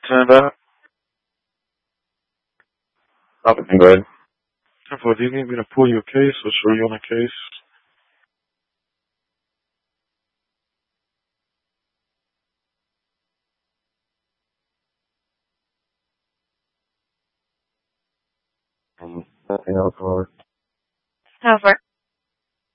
Stand up. Nothing good. Careful, do you need me to pull you a case or show you on a case? Nothing else, Lord. Over.